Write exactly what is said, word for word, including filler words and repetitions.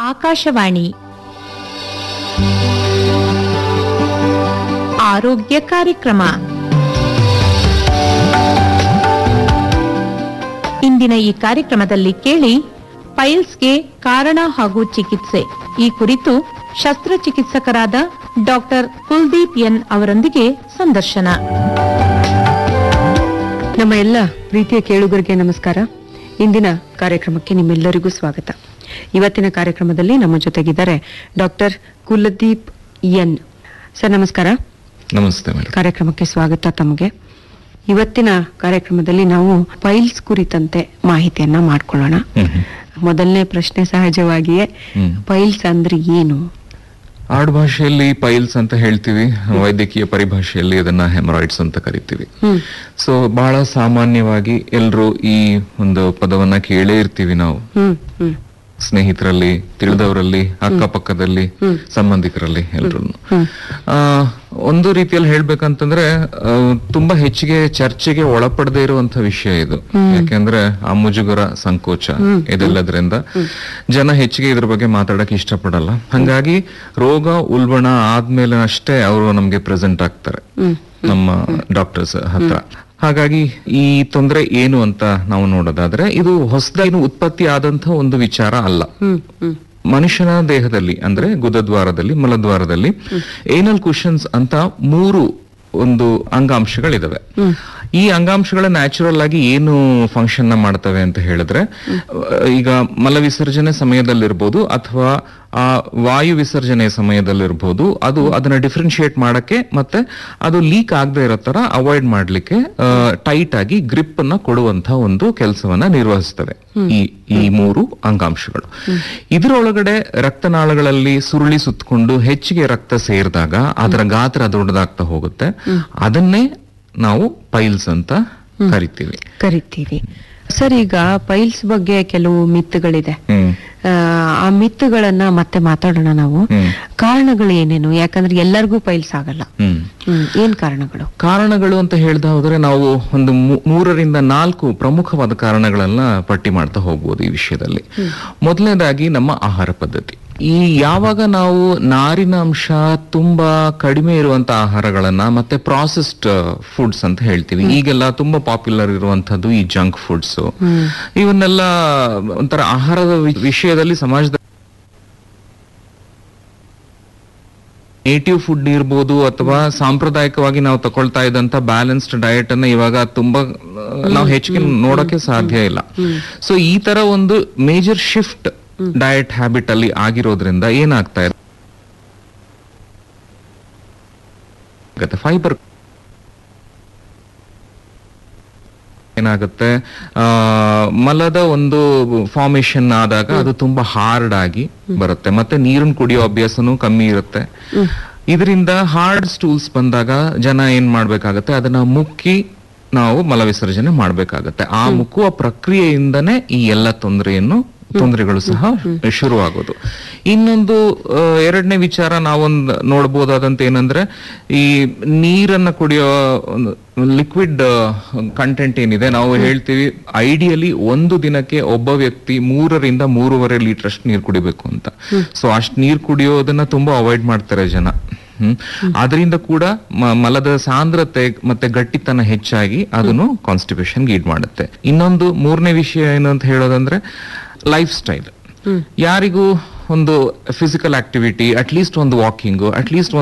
ಆಕಾಶವಾಣಿ ಆರೋಗ್ಯ ಕಾರ್ಯಕ್ರಮ. ಇಂದಿನ ಈ ಕಾರ್ಯಕ್ರಮದಲ್ಲಿ ಕೇಳಿ ಪೈಲ್ಸ್ಗೆ ಕಾರಣ ಹಾಗೂ ಚಿಕಿತ್ಸೆ ಈ ಕುರಿತು ಶಸ್ತ್ರಚಿಕಿತ್ಸಕರಾದ ಡಾಕ್ಟರ್ ಕುಲ್ದೀಪ್ ಎನ್ ಅವರೊಂದಿಗೆ ಸಂದರ್ಶನ. ನಮ್ಮ ಎಲ್ಲ ಪ್ರೀತಿಯ ಕೇಳುಗರಿಗೆ ನಮಸ್ಕಾರ. ಇಂದಿನ ಕಾರ್ಯಕ್ರಮಕ್ಕೆ ನಿಮ್ಮೆಲ್ಲರಿಗೂ ಸ್ವಾಗತ. ಇವತ್ತಿನ ಕಾರ್ಯಕ್ರಮದಲ್ಲಿ ನಮ್ಮ ಜೊತೆಗಿದ್ದಾರೆ ಡಾಕ್ಟರ್ ಕುಲದೀಪ್ ಎನ್ ಸರ್. ನಮಸ್ಕಾರ. ನಮಸ್ತೆ ಮೇಡಮ್. ಕಾರ್ಯಕ್ರಮಕ್ಕೆ ಸ್ವಾಗತ ತಮಗೆ. ಇವತ್ತಿನ ಕಾರ್ಯಕ್ರಮದಲ್ಲಿ ನಾವು ಪೈಲ್ಸ್ ಕುರಿತಂತೆ ಮಾಹಿತಿಯನ್ನ ಮಾಡ್ಕೊಳ್ಳೋಣ. ಮೊದಲನೇ ಪ್ರಶ್ನೆ ಸಹಜವಾಗಿಯೇ, ಪೈಲ್ಸ್ ಅಂದ್ರೆ ಏನು? ಆಡು ಭಾಷೆಯಲ್ಲಿ ಪೈಲ್ಸ್ ಅಂತ ಹೇಳ್ತೀವಿ, ವೈದ್ಯಕೀಯ ಪರಿಭಾಷೆಯಲ್ಲಿ ಅದನ್ನ ಹೆಮರಾಯ್ಡ್ಸ್ ಅಂತ ಕರಿತೀವಿ. ಸೊ ಬಹಳ ಸಾಮಾನ್ಯವಾಗಿ ಎಲ್ರು ಈ ಒಂದು ಪದವನ್ನ ಕೇಳೇ ಇರ್ತೀವಿ ನಾವು, ಸ್ನೇಹಿತರಲ್ಲಿ, ತಿಳಿದವರಲ್ಲಿ, ಅಕ್ಕಪಕ್ಕದಲ್ಲಿ, ಸಂಬಂಧಿಕರಲ್ಲಿ ಎಲ್ರು. ಆ ಒಂದು ರೀತಿಯಲ್ಲಿ ಹೇಳ್ಬೇಕಂತಂದ್ರೆ ತುಂಬಾ ಹೆಚ್ಚಿಗೆ ಚರ್ಚೆಗೆ ಒಳಪಡದೆ ಇರುವಂತ ವಿಷಯ ಇದು. ಯಾಕೆಂದ್ರೆ ಆ ಮುಜುಗರ, ಸಂಕೋಚ ಇದೆಲ್ಲದ್ರಿಂದ ಜನ ಹೆಚ್ಚಿಗೆ ಇದ್ರ ಬಗ್ಗೆ ಮಾತಾಡಕ್ ಇಷ್ಟಪಡಲ್ಲ. ಹಂಗಾಗಿ ರೋಗ ಉಲ್ಬಣ ಆದ್ಮೇಲೆ ಅಷ್ಟೇ ಅವರು ನಮ್ಗೆ ಪ್ರೆಸೆಂಟ್ ಆಗ್ತಾರೆ ನಮ್ಮ ಡಾಕ್ಟರ್ಸ್ ಹತ್ರ. ಹಾಗಾಗಿ ಈ ತೊಂದರೆ ಏನು ಅಂತ ನಾವು ನೋಡೋದಾದ್ರೆ, ಇದು ಹೊಸದಾಗಿ ಉತ್ಪತ್ತಿ ಆದಂತ ಒಂದು ವಿಚಾರ ಅಲ್ಲ. ಮನುಷ್ಯನ ದೇಹದಲ್ಲಿ ಅಂದ್ರೆ ಗುದದ್ವಾರದಲ್ಲಿ, ಮಲದ್ವಾರದಲ್ಲಿ ಏನಲ್ ಕುಷನ್ಸ್ ಅಂತ ಮೂರು ಒಂದು ಅಂಗಾಂಶಗಳಿದಾವೆ. ಈ ಅಂಗಾಂಶಗಳ ನ್ಯಾಚುರಲ್ ಆಗಿ ಏನು ಫಂಕ್ಷನ್ ನ ಮಾಡ್ತವೆ ಅಂತ ಹೇಳಿದ್ರೆ, ಈಗ ಮಲ ವಿಸರ್ಜನೆ ಸಮಯದಲ್ಲಿರ್ಬೋದು ಅಥವಾ ಆ ವಾಯು ವಿಸರ್ಜನೆ ಸಮಯದಲ್ಲಿರ್ಬೋದು, ಅದು ಅದನ್ನ ಡಿಫ್ರೆನ್ಶಿಯೇಟ್ ಮಾಡಕ್ಕೆ ಮತ್ತೆ ಅದು ಲೀಕ್ ಆಗದೆ ಇರೋ ತರ ಅವಾಯ್ಡ್ ಮಾಡ್ಲಿಕ್ಕೆ ಟೈಟ್ ಆಗಿ ಗ್ರಿಪ್ ಅನ್ನ ಕೊಡುವಂತ ಒಂದು ಕೆಲಸವನ್ನ ನಿರ್ವಹಿಸ್ತವೆ ಈ ಈ ಮೂರು ಅಂಗಾಂಶಗಳು. ಇದರೊಳಗಡೆ ರಕ್ತನಾಳಗಳಲ್ಲಿ ಸುರುಳಿ ಸುತ್ತಕೊಂಡು ಹೆಚ್ಚಿಗೆ ರಕ್ತ ಸೇರಿದಾಗ ಅದರ ಗಾತ್ರ ದೊಡ್ಡದಾಗ್ತಾ ಹೋಗುತ್ತೆ. ಅದನ್ನೇ ನಾವು ಪೈಲ್ಸ್ ಅಂತ ಕರಿತೀವಿ ಕರಿತೀವಿ ಸರ್. ಈಗ ಪೈಲ್ಸ್ ಬಗ್ಗೆ ಕೆಲವು ಮಿತ್ತುಗಳಿದೆ. ಆ ಮಿತ್ತುಗಳನ್ನ ಮತ್ತೆ ಮಾತಾಡೋಣ ನಾವು. ಕಾರಣಗಳು ಏನೇನು? ಯಾಕಂದ್ರೆ ಎಲ್ಲರಿಗೂ ಪೈಲ್ಸ್ ಆಗಲ್ಲ. ಏನ್ ಕಾರಣಗಳು? ಕಾರಣಗಳು ಅಂತ ಹೇಳ್ದ ಹೋದ್ರೆ ನಾವು ಒಂದು ಮೂರರಿಂದ ನಾಲ್ಕು ಪ್ರಮುಖವಾದ ಕಾರಣಗಳನ್ನ ಪಟ್ಟಿ ಮಾಡ್ತಾ ಹೋಗ್ಬೋದು ಈ ವಿಷಯದಲ್ಲಿ. ಮೊದಲನೇದಾಗಿ ನಮ್ಮ ಆಹಾರ ಪದ್ಧತಿ. ಈ ಯಾವಾಗ ನಾವು ನಾರಿನ ಅಂಶ ತುಂಬಾ ಕಡಿಮೆ ಇರುವಂತ ಆಹಾರಗಳನ್ನ ಮತ್ತೆ ಪ್ರಾಸೆಸ್ಡ್ ಫುಡ್ಸ್ ಅಂತ ಹೇಳ್ತೀವಿ, ಈಗೆಲ್ಲ ತುಂಬಾ ಪಾಪ್ಯುಲರ್ ಇರುವಂತದ್ದು ಈ ಜಂಕ್ ಫುಡ್ಸ್, ಇವನ್ನೆಲ್ಲ ಒಂಥರ ಆಹಾರದ ವಿಷಯದಲ್ಲಿ ಸಮಾಜದ ನೇಟಿವ್ ಫುಡ್ ಇರ್ಬೋದು ಅಥವಾ ಸಾಂಪ್ರದಾಯಿಕವಾಗಿ ನಾವು ತಗೊಳ್ತಾ ಇದ್ದಂತ ಬ್ಯಾಲೆನ್ಸ್ಡ್ ಡಯಟ್ ಅನ್ನ ಇವಾಗ ತುಂಬಾ ನಾವು ಹೆಚ್ಚಿಗೆ ನೋಡಕ್ಕೆ ಸಾಧ್ಯ ಇಲ್ಲ. ಸೊ ಈ ತರ ಒಂದು ಮೇಜರ್ ಶಿಫ್ಟ್ ಡಯಟ್ ಹ್ಯಾಬಿಟ್ ಅಲ್ಲಿ ಆಗಿರೋದ್ರಿಂದ ಏನಾಗ್ತಾ ಇದೆ, ಫೈಬರ್ ಏನಾಗುತ್ತೆ, ಆ ಮಲದ ಒಂದು ಫಾರ್ಮೇಶನ್ ಆದಾಗ ಅದು ತುಂಬಾ ಹಾರ್ಡ್ ಆಗಿ ಬರುತ್ತೆ, ಮತ್ತೆ ನೀರನ್ನು ಕುಡಿಯೋ ಅಭ್ಯಾಸನೂ ಕಮ್ಮಿ ಇರುತ್ತೆ. ಇದರಿಂದ ಹಾರ್ಡ್ ಸ್ಟೂಲ್ಸ್ ಬಂದಾಗ ಜನ ಏನ್ ಮಾಡ್ಬೇಕಾಗತ್ತೆ, ಅದನ್ನ ಮುಕ್ಕಿ ನಾವು ಮಲ ವಿಸರ್ಜನೆ ಮಾಡ್ಬೇಕಾಗತ್ತೆ. ಆ ಮುಕ್ಕುವ ಪ್ರಕ್ರಿಯೆಯಿಂದನೇ ಈ ಎಲ್ಲ ತೊಂದರೆಯನ್ನು ತೊಂದರೆಗಳು ಸಹ ಶುರುವಾಗೋದು. ಇನ್ನೊಂದು ಎರಡನೇ ವಿಚಾರ ನಾವೊಂದು ನೋಡ್ಬೋದಾದಂತ ಏನಂದ್ರೆ, ಈ ನೀರನ್ನ ಕುಡಿಯೋ ಲಿಕ್ವಿಡ್ ಕಂಟೆಂಟ್ ಏನಿದೆ, ನಾವು ಹೇಳ್ತೀವಿ ಐಡಿಯಲಿ ಒಂದು ದಿನಕ್ಕೆ ಒಬ್ಬ ವ್ಯಕ್ತಿ ಮೂರರಿಂದ ಮೂರುವರೆ ಲೀಟರ್ ಅಷ್ಟು ನೀರು ಕುಡಿಬೇಕು ಅಂತ. ಸೊ ಅಷ್ಟು ನೀರು ಕುಡಿಯೋದನ್ನ ತುಂಬಾ ಅವಾಯ್ಡ್ ಮಾಡ್ತಾರೆ ಜನ. ಹ್ಮ್ ಅದರಿಂದ ಕೂಡ ಮಲದ ಸಾಂದ್ರತೆ ಮತ್ತೆ ಗಟ್ಟಿತನ ಹೆಚ್ಚಾಗಿ ಅದನ್ನು ಕಾನ್ಸ್ಟಿಪೇಷನ್ ಗೀಡ್ ಮಾಡುತ್ತೆ. ಇನ್ನೊಂದು ಮೂರನೇ ವಿಷಯ ಏನು ಅಂತ ಹೇಳೋದಂದ್ರೆ ಲೈಫ್ ಸ್ಟೈಲ್. ಯಾರಿಗೂ ಒಂದು ಫಿಸಿಕಲ್ ಆಕ್ಟಿವಿಟಿ, ಅಟ್ಲೀಸ್ಟ್ ಒಂದು ವಾಕಿಂಗ್, ಅಟ್ಲೀಸ್ಟ್